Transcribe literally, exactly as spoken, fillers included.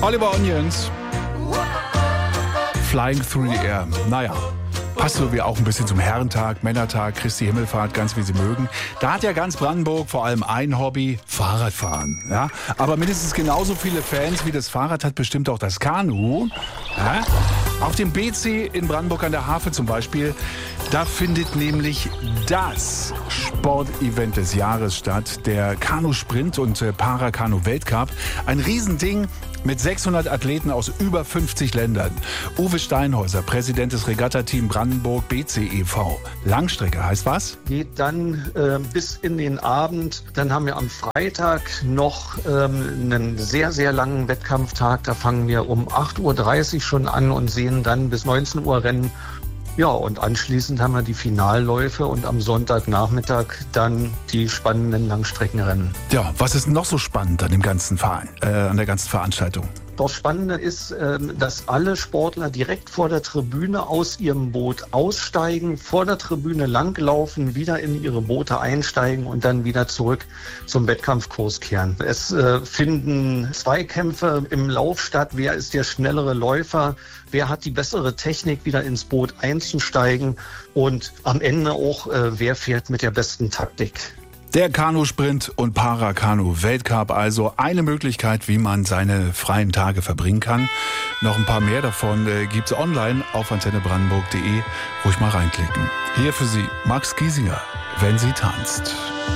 Oliver Onions. Flying Through the Air. Naja, passt so wie auch ein bisschen zum Herrentag, Männertag, Christi Himmelfahrt, ganz wie sie mögen. Da hat ja ganz Brandenburg vor allem ein Hobby, Fahrradfahren. Ja? Aber mindestens genauso viele Fans wie das Fahrrad hat bestimmt auch das Kanu. Ja? Auf dem B C in Brandenburg an der Havel zum Beispiel, da findet nämlich das Sportevent des Jahres statt, der Kanu-Sprint und äh, Para-Kanu-Weltcup. Ein Riesending mit sechshundert Athleten aus über fünfzig Ländern. Uwe Steinhäuser, Präsident des Regattateam Brandenburg B C e V. Langstrecke heißt was? Geht dann äh, bis in den Abend. Dann haben wir am Freitag noch ähm, einen sehr, sehr langen Wettkampftag. Da fangen wir um acht Uhr dreißig schon an und sehen dann bis neunzehn Uhr Rennen. Ja, und anschließend haben wir die Finalläufe und am Sonntagnachmittag dann die spannenden Langstreckenrennen. Ja, was ist noch so spannend an dem ganzen Verein, äh, an der ganzen Veranstaltung? Das Spannende ist, dass alle Sportler direkt vor der Tribüne aus ihrem Boot aussteigen, vor der Tribüne langlaufen, wieder in ihre Boote einsteigen und dann wieder zurück zum Wettkampfkurs kehren. Es finden Zweikämpfe im Lauf statt. Wer ist der schnellere Läufer? Wer hat die bessere Technik, wieder ins Boot einzusteigen? Und am Ende auch, wer fährt mit der besten Taktik? Der Kanu-Sprint und Para-Kanu-Weltcup, also eine Möglichkeit, wie man seine freien Tage verbringen kann. Noch ein paar mehr davon äh, gibt's online auf antenne brandenburg punkt de. Ruhig mal reinklicken. Hier für Sie Max Giesinger, wenn sie tanzt.